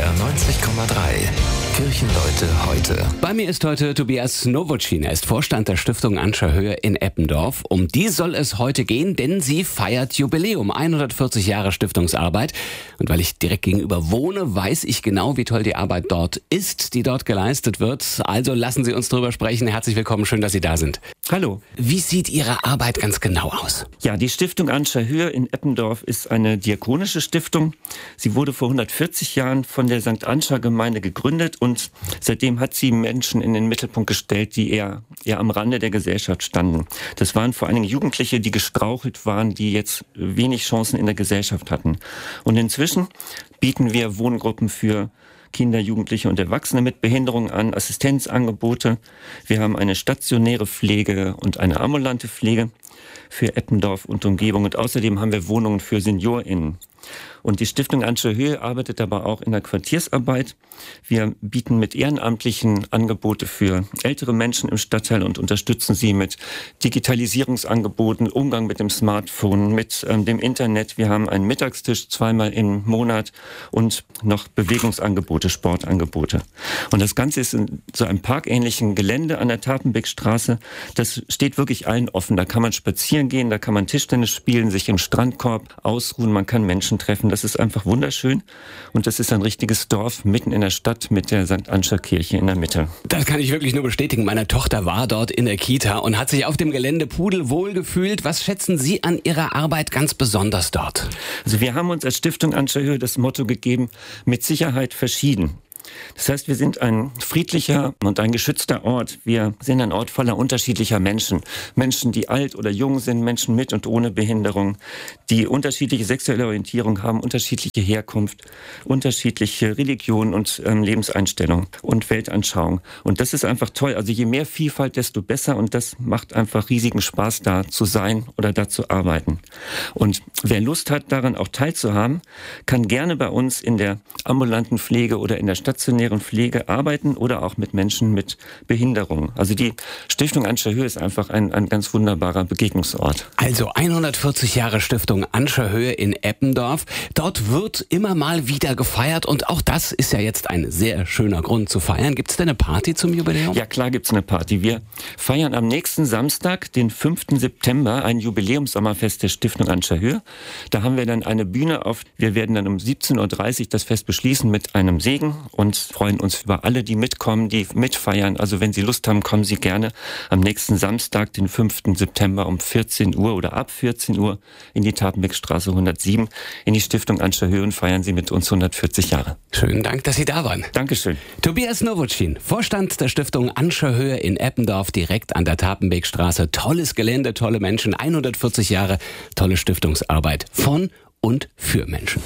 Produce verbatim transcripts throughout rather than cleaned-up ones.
R neunzig Komma drei. Kirchenleute heute. Bei mir ist heute Tobias Nowotschin. Er ist Vorstand der Stiftung Anscher Höhe in Eppendorf. Um die soll es heute gehen, denn sie feiert Jubiläum. hundertvierzig Jahre Stiftungsarbeit. Und weil ich direkt gegenüber wohne, weiß ich genau, wie toll die Arbeit dort ist, die dort geleistet wird. Also lassen Sie uns drüber sprechen. Herzlich willkommen, schön, dass Sie da sind. Hallo. Wie sieht Ihre Arbeit ganz genau aus? Ja, die Stiftung Anscher Höhe in Eppendorf ist eine diakonische Stiftung. Sie wurde vor hundertvierzig Jahren von der Sankt Anscher Gemeinde gegründet und seitdem hat sie Menschen in den Mittelpunkt gestellt, die eher, eher am Rande der Gesellschaft standen. Das waren vor allen Dingen Jugendliche, die gestrauchelt waren, die jetzt wenig Chancen in der Gesellschaft hatten. Und inzwischen bieten wir Wohngruppen für Kinder, Jugendliche und Erwachsene mit Behinderung an, Assistenzangebote. Wir haben eine stationäre Pflege und eine ambulante Pflege für Eppendorf und Umgebung. Und außerdem haben wir Wohnungen für SeniorInnen. Und die Stiftung Anscher Höhe arbeitet aber auch in der Quartiersarbeit. Wir bieten mit ehrenamtlichen Angebote für ältere Menschen im Stadtteil und unterstützen sie mit Digitalisierungsangeboten, Umgang mit dem Smartphone, mit ähm, dem Internet. Wir haben einen Mittagstisch zweimal im Monat und noch Bewegungsangebote, Sportangebote. Und das Ganze ist in so einem parkähnlichen Gelände an der Tapenbeckstraße. Das steht wirklich allen offen. Da kann man spazieren gehen, da kann man Tischtennis spielen, sich im Strandkorb ausruhen, man kann Menschen treffen. Das ist einfach wunderschön und das ist ein richtiges Dorf mitten in der Stadt mit der Sankt Anscher Kirche in der Mitte. Das kann ich wirklich nur bestätigen. Meine Tochter war dort in der Kita und hat sich auf dem Gelände pudelwohl gefühlt. Was schätzen Sie an Ihrer Arbeit ganz besonders dort? Also wir haben uns als Stiftung Anscher Höhe das Motto gegeben, mit Sicherheit verschieden. Das heißt, wir sind ein friedlicher und ein geschützter Ort. Wir sind ein Ort voller unterschiedlicher Menschen. Menschen, die alt oder jung sind, Menschen mit und ohne Behinderung, die unterschiedliche sexuelle Orientierung haben, unterschiedliche Herkunft, unterschiedliche Religionen und ähm, Lebenseinstellungen und Weltanschauung. Und das ist einfach toll. Also je mehr Vielfalt, desto besser. Und das macht einfach riesigen Spaß, da zu sein oder da zu arbeiten. Und wer Lust hat, daran auch teilzuhaben, kann gerne bei uns in der ambulanten Pflege oder in der stationären Pflege arbeiten oder auch mit Menschen mit Behinderung. Also die Stiftung Anscher Höhe ist einfach ein, ein ganz wunderbarer Begegnungsort. Also hundertvierzig Jahre Stiftung Anscher Höhe in Eppendorf. Dort wird immer mal wieder gefeiert und auch das ist ja jetzt ein sehr schöner Grund zu feiern. Gibt es denn eine Party zum Jubiläum? Ja, klar gibt's eine Party. Wir feiern am nächsten Samstag, den fünften September, ein Jubiläumssommerfest der Stiftung Anscher Höhe. Da haben wir dann eine Bühne auf. Wir werden dann um siebzehn Uhr dreißig das Fest beschließen mit einem Segen und freuen uns über alle, die mitkommen, die mitfeiern. Also wenn Sie Lust haben, kommen Sie gerne am nächsten Samstag, den fünften September um vierzehn Uhr oder ab vierzehn Uhr in die Tapenbeckstraße hundertsieben in die Stiftung Anscher Höhe und feiern Sie mit uns hundertvierzig Jahre. Schönen Dank, dass Sie da waren. Dankeschön. Tobias Nowotschin, Vorstand der Stiftung Anscher Höhe in Eppendorf, direkt an der Tapenbeckstraße. Tolles Gelände, tolle Menschen, hundertvierzig Jahre, tolle Stiftungsarbeit von und für Menschen.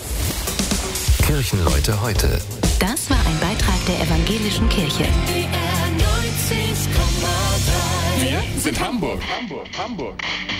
Kirchenleute heute. Das war ein Beitrag der Evangelischen Kirche. Wir sind Hamburg. Hamburg, Hamburg.